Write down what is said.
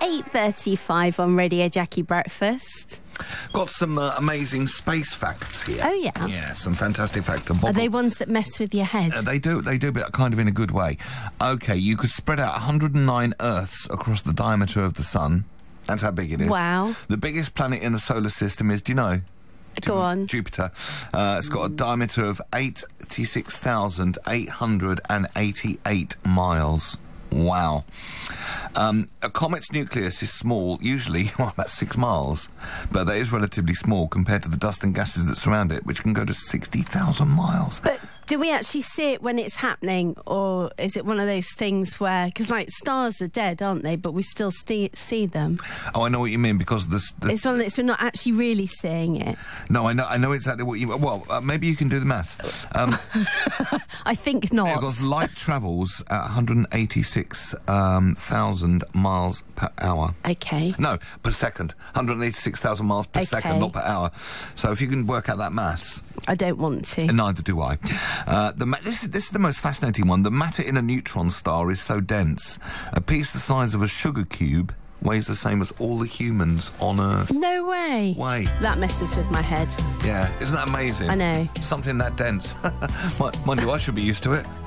8:35 on Radio Jackie Breakfast. Got some amazing space facts here. Oh, yeah? Yeah, some fantastic facts. And Are they ones that mess with your head? They do, but kind of in a good way. Okay, you could spread out 109 Earths across the diameter of the Sun. That's how big it is. Wow. The biggest planet in the solar system is, do you know? Go on. Jupiter. It's got a diameter of 86,888 miles. Wow. A comet's nucleus is small, usually about 6 miles, but that is relatively small compared to the dust and gases that surround it, which can go to 60,000 miles. But do we actually see it when it's happening, or is it one of those things where... Because, like, stars are dead, aren't they? But we still see them. Oh, I know what you mean, because it's one that's we're not actually really seeing it. No, I know exactly what you... Well, maybe you can do the maths. I think not. Because light travels at 186,000 miles per hour. Okay. No, per second. 186,000 miles per second, not per hour. So if you can work out that maths... I don't want to. Neither do I. This is the most fascinating one. The matter in a neutron star is so dense, a piece the size of a sugar cube weighs the same as all the humans on Earth. No way. That messes with my head. Yeah, isn't that amazing? I know. Something that dense. Mind you, I should be used to it.